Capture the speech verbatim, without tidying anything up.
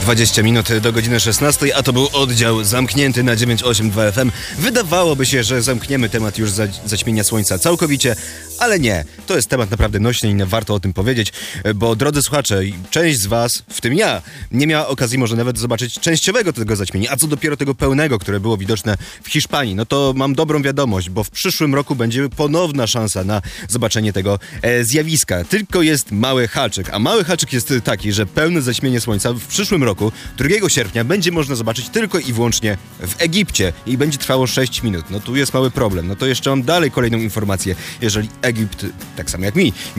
dwadzieścia minut do godziny szesnastej, a to był oddział zamknięty na dziewięć osiem dwa F M. Wydawałoby się, że zamkniemy temat już za, zaćmienia słońca całkowicie, ale nie. To jest temat naprawdę nośny i warto o tym powiedzieć, bo drodzy słuchacze, część z was, w tym ja, nie miała okazji może nawet zobaczyć częściowego tego zaćmienia, a co dopiero tego pełnego, które było widoczne w Hiszpanii. No to mam dobrą wiadomość, bo w przyszłym roku będzie ponowna szansa na zobaczenie tego e, zjawiska. Tylko jest mały haczyk, a mały haczyk jest taki, że pełne zaćmienie słońca w przyszłym roku, drugiego sierpnia, będzie można zobaczyć tylko i wyłącznie w Egipcie i będzie trwało sześć minut. No tu jest mały problem. No to jeszcze mam dalej kolejną informację. Jeżeli Egipt, tak samo jak mi,